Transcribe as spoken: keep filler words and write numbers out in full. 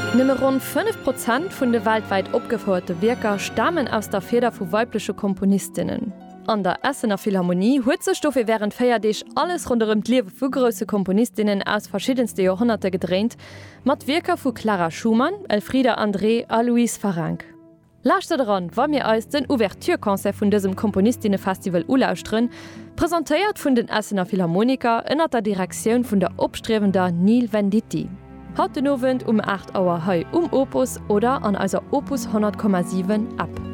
Nimmer rund fünf Prozent vun de weltweit opgeforderte Werker stammen aus der Feder vu weibliche Komponistinnen. An der Essener Philharmonie huet ze Stoffe während feiertdech alles runem Liewe vu grosse Komponistinnen aus verschiedenste Jahrhunderte gedreht, mat Werker vu Clara Schumann, Elfriede André a Louise Farrenc. Lachte daran war mir als den Ouverturekonzert vun diesem Komponistinnefestival ulausren, präsentiert vun den Essener Philharmoniker ënner der Direktion vun der opstrebender Neil Venditti. Haut den Novent um acht Auer hei um Opus oder an eiser Opus hundert Komma sieben ab.